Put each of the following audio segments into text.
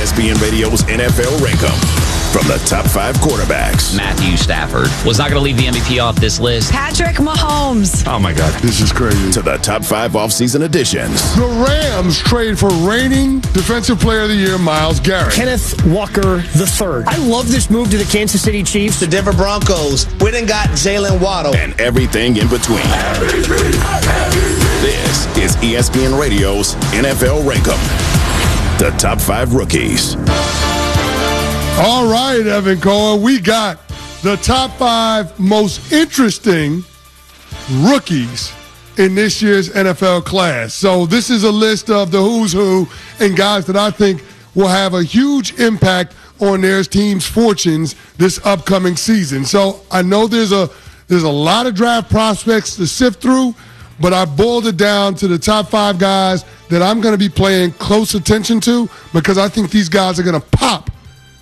ESPN Radio's NFL Rankum. From the top 5 quarterbacks. Matthew Stafford was not going to leave the MVP off this list. Patrick Mahomes. Oh, my God. This is crazy. To the top 5 offseason additions. The Rams trade for reigning Defensive Player of the Year, Myles Garrett. Kenneth Walker III. I love this move to the Kansas City Chiefs. The Denver Broncos went and got Jalen Waddle. And everything in between. This is ESPN Radio's NFL Rankum. The top 5 rookies. All right, Evan Cohen, we got the top 5 most interesting rookies in this year's NFL class. So this is a list of the who's who and guys that I think will have a huge impact on their team's fortunes this upcoming season. So I know there's a lot of draft prospects to sift through, but I boiled it down to the top 5 guys that I'm going to be paying close attention to because I think these guys are going to pop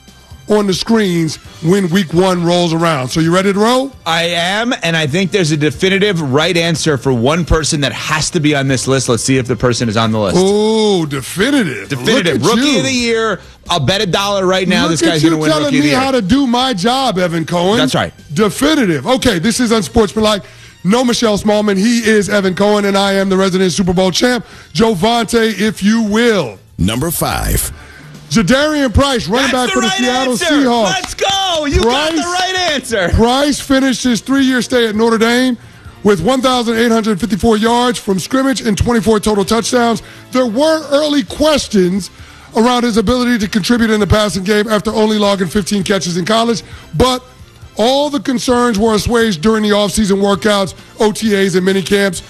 on the screens when week 1 rolls around. So you ready to roll? I am, and I think there's a definitive right answer for one person that has to be on this list. Let's see if the person is on the list. Oh, definitive. Definitive. Rookie of the year. I'll bet $1 right now this guy's going to win Rookie of the Year. You're telling me how to do my job, Evan Cohen. That's right. Definitive. Okay, this is unsportsmanlike. No Michelle Smallman. He is Evan Cohen, and I am the resident Super Bowl champ, Jovante, if you will. Number 5. Jadarian Price, running back for the Seattle Seahawks. Let's go. You got the right answer. Price finished his 3-year stay at Notre Dame with 1,854 yards from scrimmage and 24 total touchdowns. There were early questions around his ability to contribute in the passing game after only logging 15 catches in college, but all the concerns were assuaged during the offseason workouts, OTAs, and minicamps.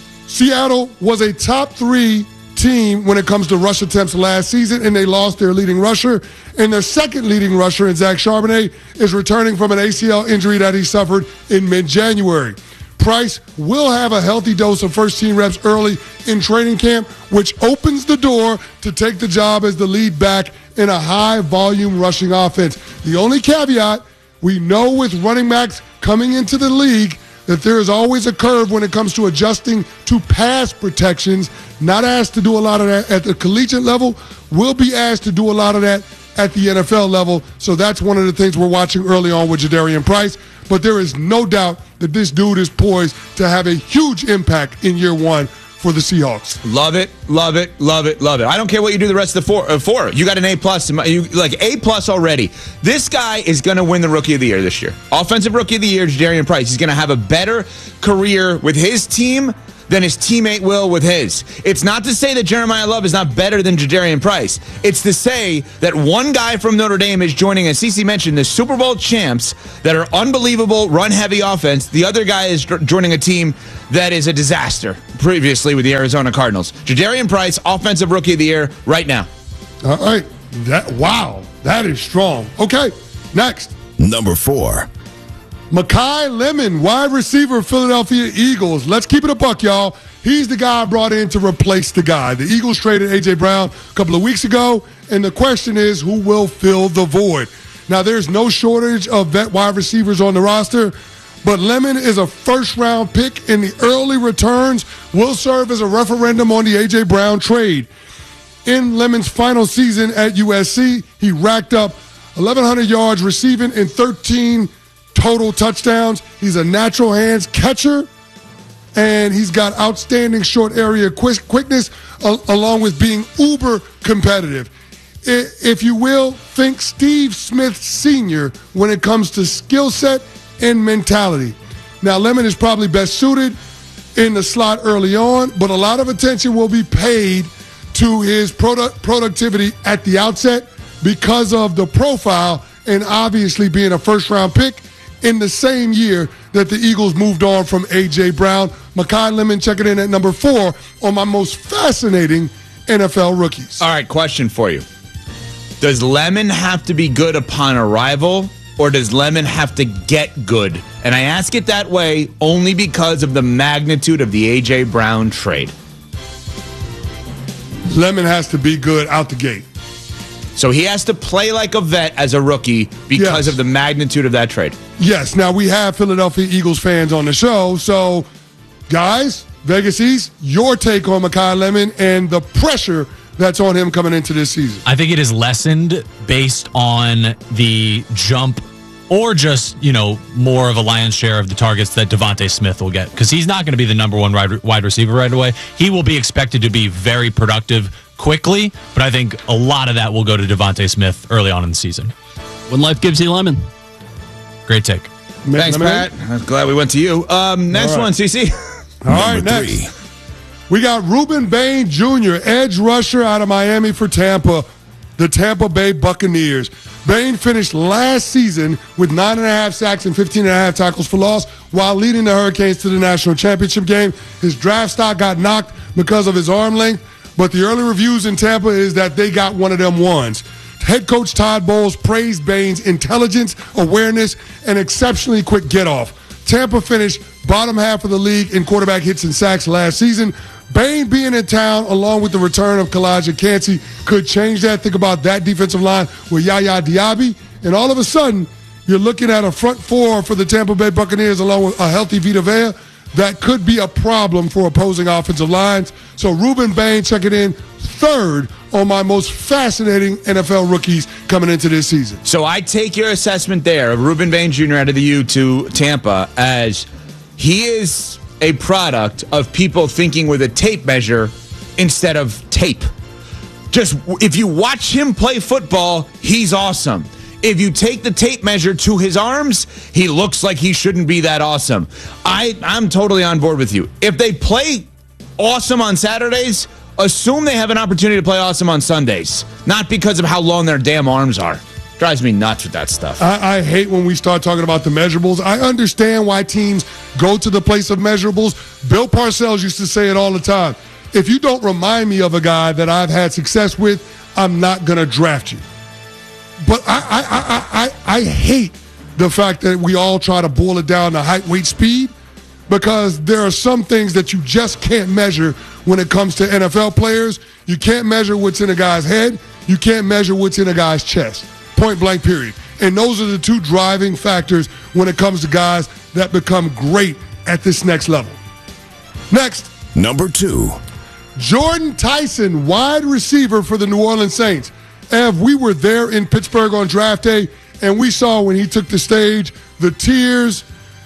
Seattle was a top 3 team when it comes to rush attempts last season, and they lost their leading rusher. And their second leading rusher, in Zach Charbonnet, is returning from an ACL injury that he suffered in mid-January. Price will have a healthy dose of first-team reps early in training camp, which opens the door to take the job as the lead back in a high-volume rushing offense. The only caveat, we know with running backs coming into the league that there is always a curve when it comes to adjusting to pass protections. Not asked to do a lot of that at the collegiate level, will be asked to do a lot of that at the NFL level. So that's one of the things we're watching early on with Jadarian Price. But there is no doubt that this dude is poised to have a huge impact in year 1 for the Seahawks. Love it, love it, love it, love it. I don't care what you do the rest of the 4. You got an A+. You like A+ already. This guy is going to win the Rookie of the Year this year. Offensive Rookie of the Year, Jadarian Price. He's going to have a better career with his team than his teammate will with his. It's not to say that Jeremiah Love is not better than Jadarian Price. It's to say that one guy from Notre Dame is joining, as CeCe mentioned, the Super Bowl champs that are unbelievable, run-heavy offense. The other guy is joining a team that is a disaster previously with the Arizona Cardinals. Jadarian Price, Offensive Rookie of the Year, right now. All right. Wow. That is strong. Okay. Next. Number 4. Makai Lemon, wide receiver, Philadelphia Eagles. Let's keep it a buck, y'all. He's the guy brought in to replace the guy. The Eagles traded A.J. Brown a couple of weeks ago, and the question is, who will fill the void? Now, there's no shortage of vet wide receivers on the roster, but Lemon is a first-round pick, and the early returns will serve as a referendum on the A.J. Brown trade. In Lemon's final season at USC, he racked up 1,100 yards receiving and 13 total touchdowns. He's a natural hands catcher, and he's got outstanding short area quickness, along with being uber competitive. If you will, think Steve Smith Sr. when it comes to skill set and mentality. Now, Lemon is probably best suited in the slot early on, but a lot of attention will be paid to his productivity at the outset because of the profile and obviously being a first-round pick in the same year that the Eagles moved on from A.J. Brown. Makai Lemon checking in at number 4 on my most fascinating NFL rookies. All right, question for you. Does Lemon have to be good upon arrival, or does Lemon have to get good? And I ask it that way only because of the magnitude of the A.J. Brown trade. Lemon has to be good out the gate. So he has to play like a vet as a rookie because of the magnitude of that trade. Yes. Now, we have Philadelphia Eagles fans on the show. So, guys, Vegas East, your take on Makai Lemon and the pressure that's on him coming into this season? I think it is lessened based on the jump or just, more of a lion's share of the targets that Devontae Smith will get. Because he's not going to be the number one wide receiver right away. He will be expected to be very productive quickly, but I think a lot of that will go to Devontae Smith early on in the season. When life gives you lemon. Great take. Thanks, Pat. I'm glad we went to you. Next one, CC. All right, next. We got Ruben Bain Jr., edge rusher out of Miami for Tampa, the Tampa Bay Buccaneers. Bain finished last season with 9.5 sacks and 15.5 tackles for loss while leading the Hurricanes to the national championship game. His draft stock got knocked because of his arm length, but the early reviews in Tampa is that they got one of them ones. Head coach Todd Bowles praised Bain's intelligence, awareness, and exceptionally quick get-off. Tampa finished bottom half of the league in quarterback hits and sacks last season. Bain being in town, along with the return of Kalijah Kancey, could change that. Think about that defensive line with Yaya Diaby, and all of a sudden, you're looking at a front four for the Tampa Bay Buccaneers, along with a healthy Vita Vea. That could be a problem for opposing offensive lines. So Ruben Bain checking in third on my most fascinating NFL rookies coming into this season. So I take your assessment there of Ruben Bain Jr. out of the U to Tampa as he is a product of people thinking with a tape measure instead of tape. Just if you watch him play football, he's awesome. If you take the tape measure to his arms, he looks like he shouldn't be that awesome. I'm totally on board with you. If they play awesome on Saturdays, assume they have an opportunity to play awesome on Sundays. Not because of how long their damn arms are. Drives me nuts with that stuff. I hate when we start talking about the measurables. I understand why teams go to the place of measurables. Bill Parcells used to say it all the time. If you don't remind me of a guy that I've had success with, I'm not going to draft you. But I hate the fact that we all try to boil it down to height, weight, speed, because there are some things that you just can't measure when it comes to NFL players. You can't measure what's in a guy's head. You can't measure what's in a guy's chest. Point blank, period. And those are the two driving factors when it comes to guys that become great at this next level. Next. Number 2. Jordan Tyson, wide receiver for the New Orleans Saints. Ev, we were there in Pittsburgh on draft day, and we saw when he took the stage, the tears,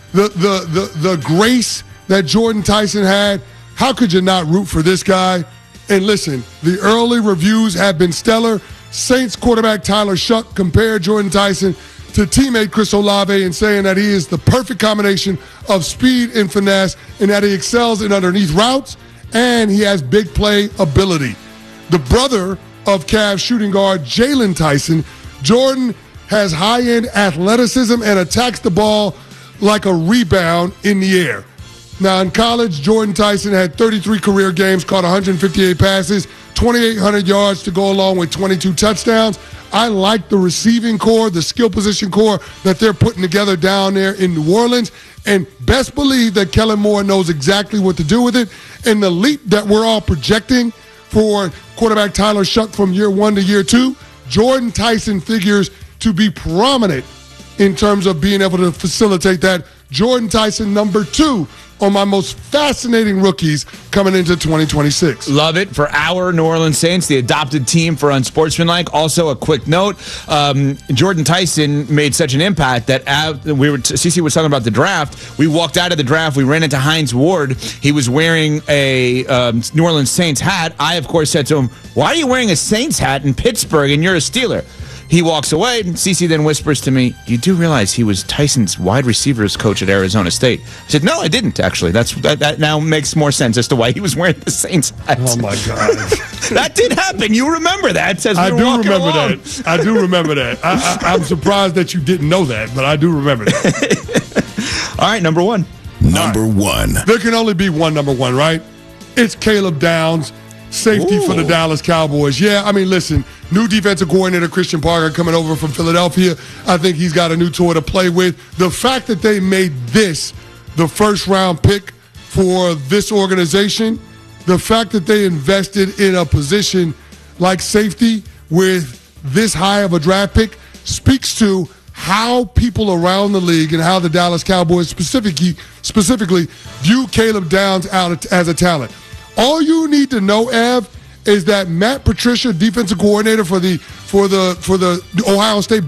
the grace that Jordan Tyson had. How could you not root for this guy? And listen, the early reviews have been stellar. Saints quarterback Tyler Shuck compared Jordan Tyson to teammate Chris Olave in saying that he is the perfect combination of speed and finesse and that he excels in underneath routes and he has big play ability. The brother of Cavs shooting guard Jalen Tyson, Jordan has high-end athleticism and attacks the ball like a rebound in the air. Now, in college, Jordan Tyson had 33 career games, caught 158 passes, 2,800 yards to go along with 22 touchdowns. I like the receiving core, the skill position core that they're putting together down there in New Orleans. And best believe that Kellen Moore knows exactly what to do with it. And the leap that we're all projecting for quarterback Tyler Shuck from year 1 to year 2, Jordan Tyson figures to be prominent in terms of being able to facilitate that. Jordan Tyson, number 2 on my most fascinating rookies coming into 2026. Love it. For our New Orleans Saints, the adopted team for Unsportsmanlike. Also, a quick note, Jordan Tyson made such an impact that CC was talking about the draft. We walked out of the draft. We ran into Hines Ward. He was wearing a New Orleans Saints hat. I, of course, said to him, "Why are you wearing a Saints hat in Pittsburgh and you're a Steeler?" He walks away, and CeCe then whispers to me, "You do realize he was Tyson's wide receivers coach at Arizona State?" I said, "No, I didn't, actually. That now makes more sense as to why he was wearing the Saints hat." Oh, my God. That did happen. You remember that. I do remember that. I do remember that. I'm surprised that you didn't know that, but I do remember that. All right, number 1. Number 1. There can only be one number 1, right? It's Caleb Downs. Safety for the Dallas Cowboys. Yeah, I mean, listen, new defensive coordinator Christian Parker coming over from Philadelphia. I think he's got a new toy to play with. The fact that they made this the first-round pick for this organization, the fact that they invested in a position like safety with this high of a draft pick speaks to how people around the league and how the Dallas Cowboys specifically view Caleb Downs out as a talent. All you need to know, Ev, is that Matt Patricia, defensive coordinator for the Ohio State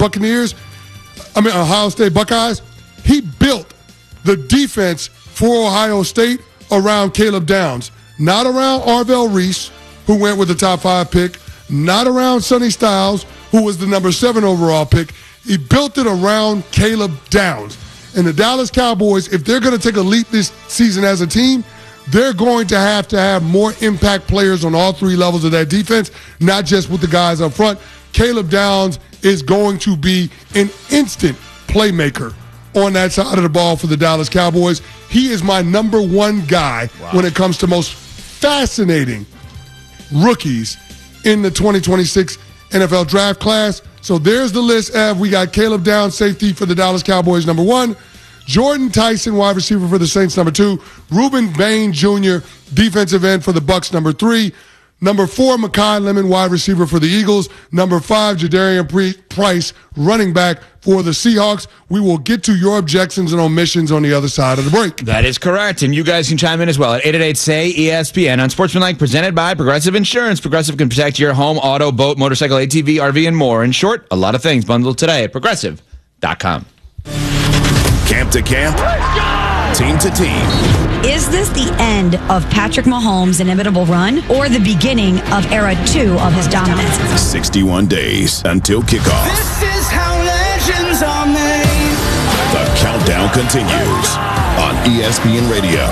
Buckeyes, he built the defense for Ohio State around Caleb Downs, not around Arvell Reese, who went with the top 5 pick, not around Sonny Styles, who was the number 7 overall pick. He built it around Caleb Downs. And the Dallas Cowboys, if they're going to take a leap this season as a team, they're going to have more impact players on all 3 levels of that defense, not just with the guys up front. Caleb Downs is going to be an instant playmaker on that side of the ball for the Dallas Cowboys. He is my number 1 guy when it comes to most fascinating rookies in the 2026 NFL draft class. So there's the list, Ev. We got Caleb Downs, safety for the Dallas Cowboys, number 1. Jordan Tyson, wide receiver for the Saints, number 2. Reuben Bain Jr., defensive end for the Bucs, number 3. Number 4, Makai Lemon, wide receiver for the Eagles. Number 5, Jadarian Price, running back for the Seahawks. We will get to your objections and omissions on the other side of the break. That is correct, and you guys can chime in as well at 888-SAY-ESPN on Sportsmanlike, presented by Progressive Insurance. Progressive can protect your home, auto, boat, motorcycle, ATV, RV, and more. In short, a lot of things bundled today at Progressive.com. Camp to camp, team to team. Is this the end of Patrick Mahomes' inimitable run or the beginning of era 2 of his dominance? 61 days until kickoff. This is how legends are made. The countdown continues on ESPN Radio.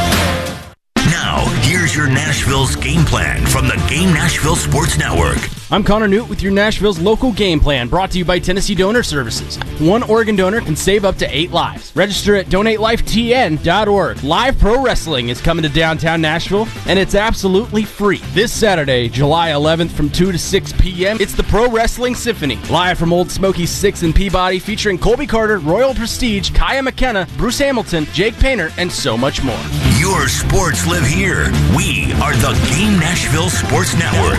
Now, here's your Nashville's game plan from the Game Nashville Sports Network. I'm Connor Newt with your Nashville's local game plan, brought to you by Tennessee Donor Services. One organ donor can save up to 8 lives. Register at donatelifetn.org. Live pro wrestling is coming to downtown Nashville, and it's absolutely free. This Saturday, July 11th from 2 to 6 p.m., it's the Pro Wrestling Symphony. Live from Old Smoky 6 in Peabody, featuring Colby Carter, Royal Prestige, Kaya McKenna, Bruce Hamilton, Jake Painter, and so much more. Your sports live here. We are the Game Nashville Sports Network.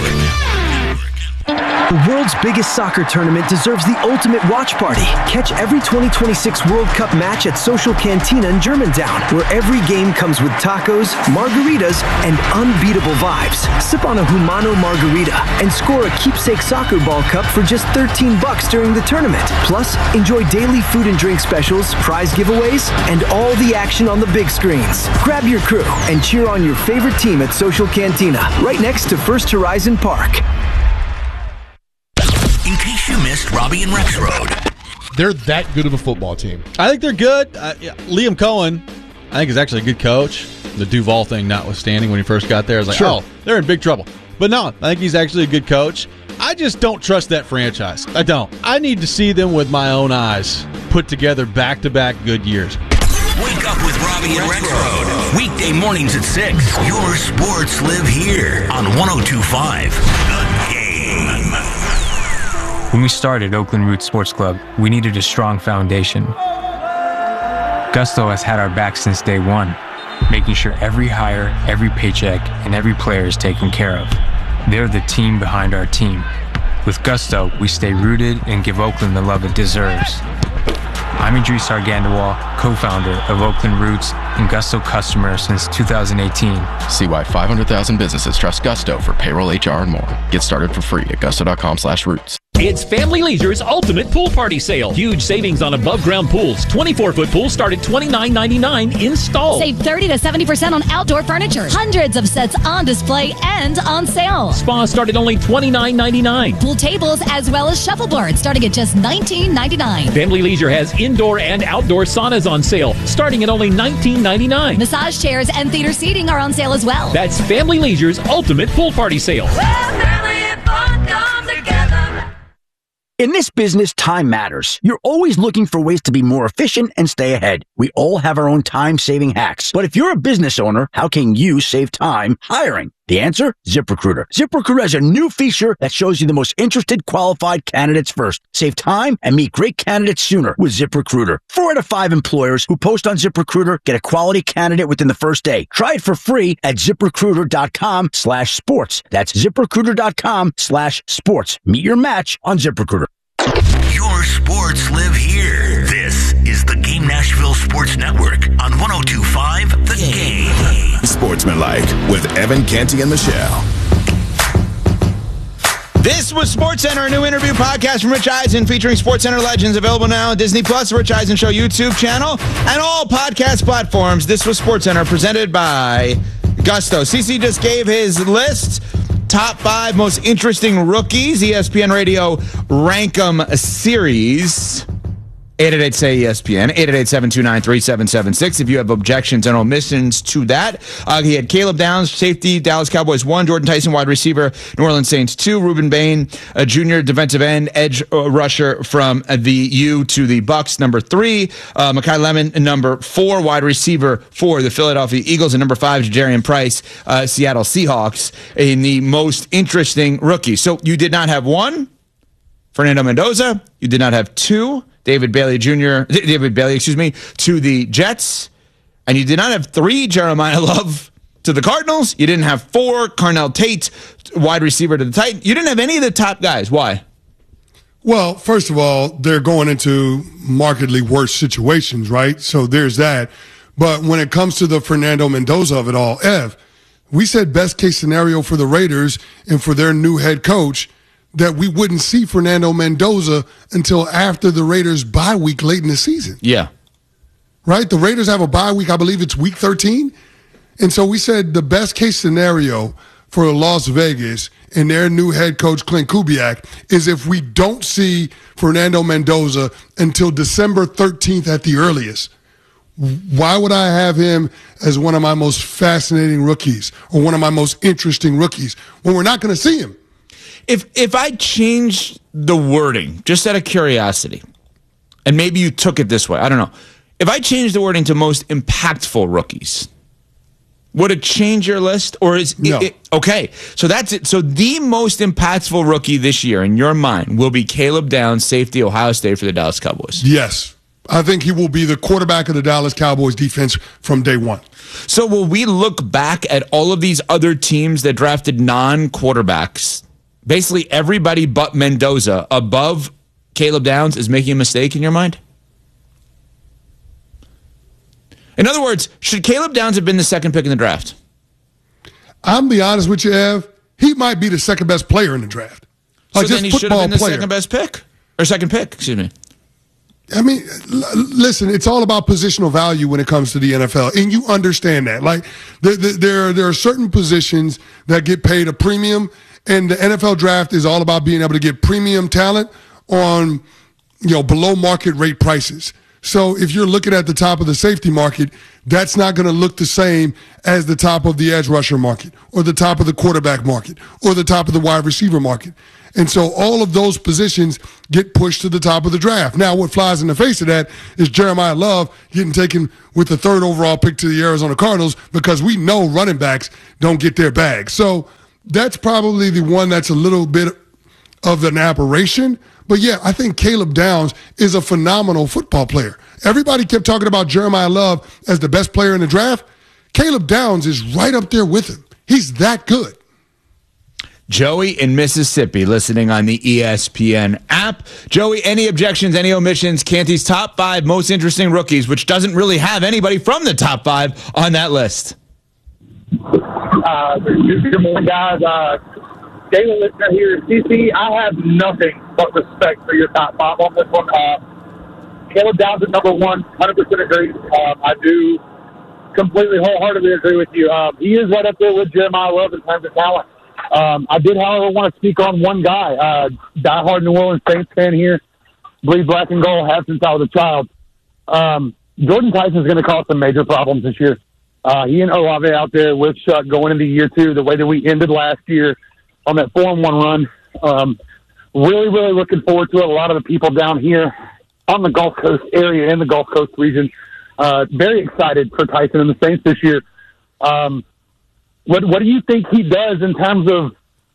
The world's biggest soccer tournament deserves the ultimate watch party. Catch every 2026 World Cup match at Social Cantina in Germantown, where every game comes with tacos, margaritas, and unbeatable vibes. Sip on a Humano margarita and score a keepsake soccer ball cup for just $13 during the tournament. Plus, enjoy daily food and drink specials, prize giveaways, and all the action on the big screens. Grab your crew and cheer on your favorite team at Social Cantina, right next to First Horizon Park. In case you missed Robbie and Rex Road. They're that good of a football team. I think they're good. Liam Cohen, I think, is actually a good coach. The Duval thing notwithstanding, when he first got there, I was like, oh, they're in big trouble. But no, I think he's actually a good coach. I just don't trust that franchise. I don't. I need to see them with my own eyes put together back-to-back good years. Wake up with Robbie and Rex Road. Weekday mornings at 6. Your sports live here on 102.5 The Game. When we started Oakland Roots Sports Club, we needed a strong foundation. Gusto has had our back since day one, making sure every hire, every paycheck, and every player is taken care of. They're the team behind our team. With Gusto, we stay rooted and give Oakland the love it deserves. I'm Idris Argandawal, co-founder of Oakland Roots and Gusto customer since 2018. See why 500,000 businesses trust Gusto for payroll, HR, and more. Get started for free at gusto.com/roots. It's Family Leisure's ultimate pool party sale. Huge savings on above-ground pools. 24-foot pools start at $29.99 installed. Save 30 to 70% on outdoor furniture. Hundreds of sets on display and on sale. Spas start at only $29.99. Pool tables as well as shuffleboards starting at just $19.99. Family Leisure has indoor and outdoor saunas on sale starting at only $19.99. Massage chairs and theater seating are on sale as well. That's Family Leisure's ultimate pool party sale. Where family and fun come together. In this business, time matters. You're always looking for ways to be more efficient and stay ahead. We all have our own time-saving hacks. But if you're a business owner, how can you save time hiring? The answer? ZipRecruiter. ZipRecruiter has a new feature that shows you the most interested qualified candidates first. Save time and meet great candidates sooner with ZipRecruiter. 4 out of 5 employers who post on ZipRecruiter get a quality candidate within the first day. Try it for free at ZipRecruiter.com/sports. That's ZipRecruiter.com/sports. Meet your match on ZipRecruiter. Your sports live here. This is the Game Nashville Sports Network on 102.5 The Game. Sportsmanlike with Evan Canty and Michelle. This was SportsCenter, a new interview podcast from Rich Eisen featuring SportsCenter legends, available now on Disney Plus, the Rich Eisen Show YouTube channel, and all podcast platforms. This was SportsCenter, presented by Gusto. CC just gave his list. Top 5 most interesting rookies, ESPN Radio Rank 'em Series. 888-SAY-ESPN, 888-729-3776. If you have objections and omissions to that. He had Caleb Downs, safety, Dallas Cowboys 1, Jordan Tyson, wide receiver, New Orleans Saints 2, Ruben Bain, a junior defensive end, edge rusher from the U to the Bucks, number 3, Makai Lemon, number 4, wide receiver for the Philadelphia Eagles, and number 5, Jadarian Price, Seattle Seahawks, in the most interesting rookie. So you did not have 1, Fernando Mendoza. You did not have 2, David Bailey, to the Jets. And you did not have 3, Jeremiah Love to the Cardinals. You didn't have 4, Carnell Tate, wide receiver to the Titans. You didn't have any of the top guys. Why? Well, first of all, they're going into markedly worse situations, right? So there's that. But when it comes to the Fernando Mendoza of it all, we said best case scenario for the Raiders and for their new head coach that we wouldn't see Fernando Mendoza until after the Raiders' bye week late in the season. Yeah. Right? The Raiders have a bye week, I believe it's week 13. And so we said the best case scenario for Las Vegas and their new head coach, Clint Kubiak, is if we don't see Fernando Mendoza until December 13th at the earliest. Why would I have him as one of my most fascinating rookies or one of my most interesting rookies when we're not going to see him? If I change the wording, just out of curiosity, and maybe you took it this way, I don't know. If I change the wording to most impactful rookies, would it change your list? Or is no. Okay, so that's it. So the most impactful rookie this year, in your mind, will be Caleb Downs, safety, Ohio State for the Dallas Cowboys. Yes. I think he will be the quarterback of the Dallas Cowboys defense from day one. So will we look back at all of these other teams that drafted non-quarterbacks? Basically, everybody but Mendoza above Caleb Downs is making a mistake in your mind? In other words, should Caleb Downs have been the second pick in the draft? I'm be honest with you, Ev. He might be the second best player in the draft. Like, so then he should have been the second best pick? Or second pick, excuse me. I mean, listen, it's all about positional value when it comes to the NFL, and you understand that. Like, there are certain positions that get paid a premium, and the NFL draft is all about being able to get premium talent on, below market rate prices. So if you're looking at the top of the safety market, that's not going to look the same as the top of the edge rusher market or the top of the quarterback market or the top of the wide receiver market. And so all of those positions get pushed to the top of the draft. Now, what flies in the face of that is Jeremiah Love getting taken with the 3rd overall pick to the Arizona Cardinals because we know running backs don't get their bag. So that's probably the one that's a little bit of an aberration. But yeah, I think Caleb Downs is a phenomenal football player. Everybody kept talking about Jeremiah Love as the best player in the draft. Caleb Downs is right up there with him. He's that good. Joey in Mississippi listening on the ESPN app. Joey, any objections, any omissions? Canty's top 5 most interesting rookies, which doesn't really have anybody from the top 5 on that list. Good morning, guys. Daily listener here. CC, I have nothing but respect for your top 5 on this one. Caleb Downs at number 1, 100% agree. I do completely wholeheartedly agree with you. He is right up there with Jeremiah Love in terms of talent. I did, however, want to speak on one guy. Diehard New Orleans Saints fan here. Bleed black and gold, have since I was a child. Jordan Tyson is going to cause some major problems this year. He and Olave out there with Chuck going into year 2, the way that we ended last year on that 4-1 run. Really, really looking forward to it. A lot of the people down here on the Gulf Coast area and the Gulf Coast region, very excited for Tyson and the Saints this year. What do you think he does in terms of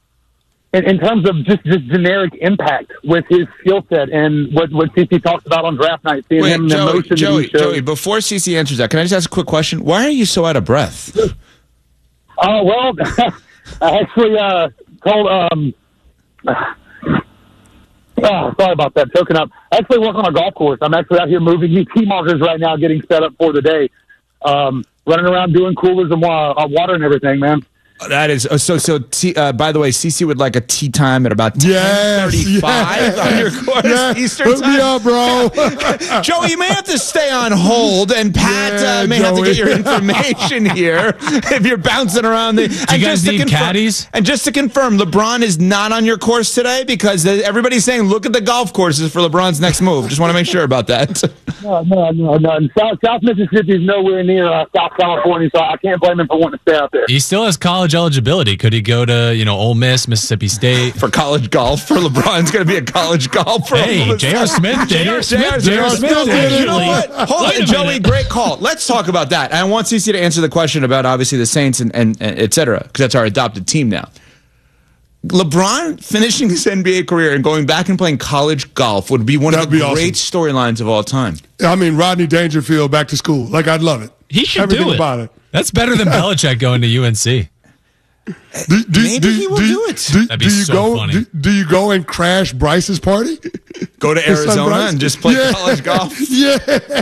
just generic impact with his skill set and what CC talks about on draft night, seeing him in the motion? Joey, before CC answers that, can I just ask a quick question? Why are you so out of breath? Well, I actually told sorry about that, choking up. I actually work on a golf course. I'm actually out here moving new tee markers right now, getting set up for the day. Running around doing coolers and water and everything, man. That is by the way, CC would like a tea time at about 10:35 on your course Eastern Hook time. me up, bro. Joey, you may have to stay on hold, and Pat may have to get your information here if you're bouncing around. Do you guys need caddies? And just to confirm, LeBron is not on your course today because everybody's saying look at the golf courses for LeBron's next move. Just want to make sure about that. No. South Mississippi is nowhere near South California, so I can't blame him for wanting to stay out there. He still has college eligibility. Could he go to, Ole Miss, Mississippi State? For college golf? For LeBron's going to be a college golfer. Hey, J.R. Smith did it. J.R. Smith did it. You know what? Hold on, Joey. Great call. Let's talk about that. I want CC to answer the question about, obviously, the Saints and et cetera, because that's our adopted team now. LeBron finishing his NBA career and going back and playing college golf would be one of the great storylines of all time. I mean, Rodney Dangerfield back to school. Like, I'd love it. He should Everything do it. about it. That's better than Belichick going to UNC. Maybe he will do it. That'd be so funny. Do you go and crash Bryce's party? Go to Arizona and just play college golf? Yeah.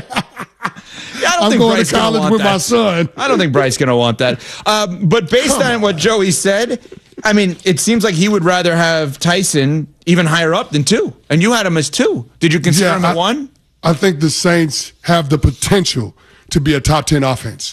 I'm going to college with my son. I don't think Bryce's going to want that. But based on what Joey said, I mean, it seems like he would rather have Tyson even higher up than 2. And you had him as 2. Did you consider him at 1? I think the Saints have the potential to be a top 10 offense.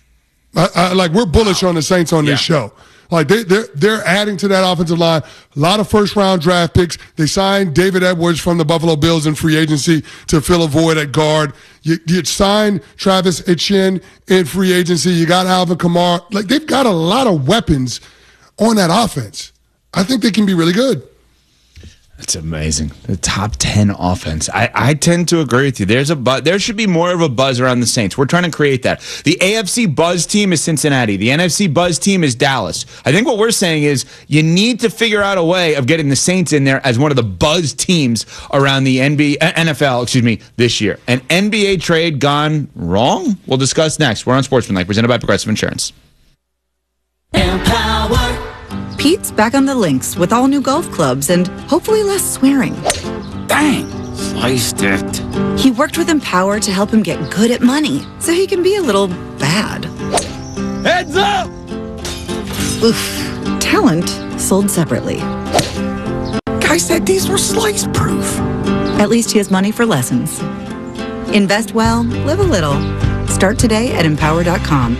We're bullish on the Saints on this show. Like they're adding to that offensive line. A lot of first-round draft picks. They signed David Edwards from the Buffalo Bills in free agency to fill a void at guard. You signed Travis Etienne in free agency. You got Alvin Kamara. Like, they've got a lot of weapons on that offense. I think they can be really good. That's amazing. The top 10 offense. I tend to agree with you. There should be more of a buzz around the Saints. We're trying to create that. The AFC buzz team is Cincinnati. The NFC buzz team is Dallas. I think what we're saying is you need to figure out a way of getting the Saints in there as one of the buzz teams around the NFL this year. An NBA trade gone wrong? We'll discuss next. We're on Sportsmanlike, presented by Progressive Insurance. Empower. Pete's back on the links with all new golf clubs and hopefully less swearing. Dang, sliced it. He worked with Empower to help him get good at money so he can be a little bad. Heads up! Oof. Talent sold separately. Guy said these were slice proof. At least he has money for lessons. Invest well, live a little. Start today at empower.com.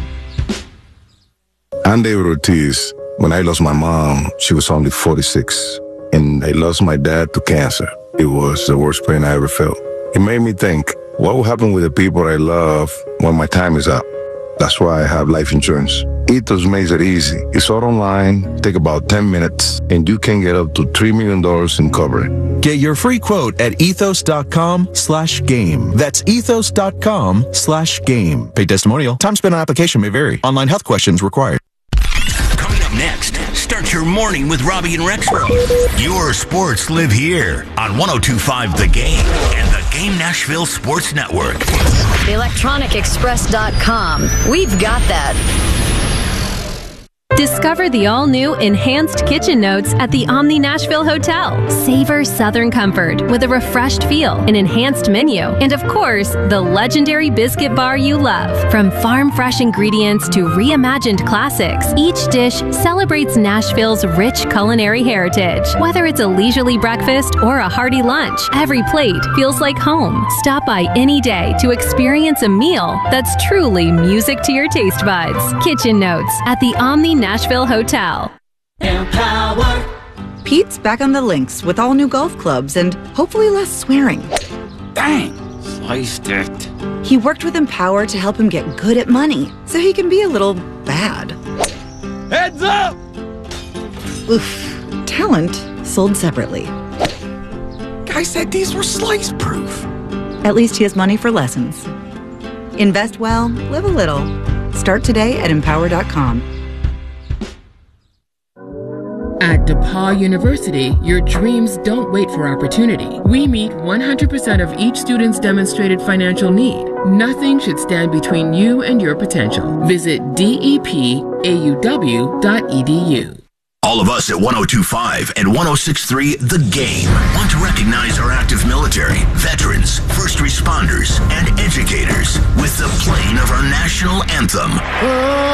I'm David Ortiz. When I lost my mom, she was only 46, and I lost my dad to cancer. It was the worst pain I ever felt. It made me think, what will happen with the people I love when my time is up? That's why I have life insurance. Ethos makes it easy. It's all online, take about 10 minutes, and you can get up to $3 million in coverage. Get your free quote at ethos.com/game. That's ethos.com/game. Paid testimonial. Time spent on application may vary. Online health questions required. Next, start your morning with Robbie and Rexro. Your sports live here on 102.5 The Game and the Game Nashville Sports Network. TheElectronicExpress.com. We've got that. Discover the all-new Enhanced Kitchen Notes at the Omni Nashville Hotel. Savor Southern comfort with a refreshed feel, an enhanced menu, and of course, the legendary biscuit bar you love. From farm-fresh ingredients to reimagined classics, each dish celebrates Nashville's rich culinary heritage. Whether it's a leisurely breakfast or a hearty lunch, every plate feels like home. Stop by any day to experience a meal that's truly music to your taste buds. Kitchen Notes at the Omni Nashville Hotel. Empower. Pete's back on the links with all new golf clubs and hopefully less swearing. Dang, sliced it. He worked with Empower to help him get good at money so he can be a little bad. Heads up! Oof. Talent sold separately. Guy said these were slice proof. At least he has money for lessons. Invest well, live a little. Start today at empower.com. At DePaul University, your dreams don't wait for opportunity. We meet 100% of each student's demonstrated financial need. Nothing should stand between you and your potential. Visit depauw.edu. All of us at 102.5 and 106.3 The Game want to recognize our active military, veterans, first responders, and educators with the playing of our national anthem.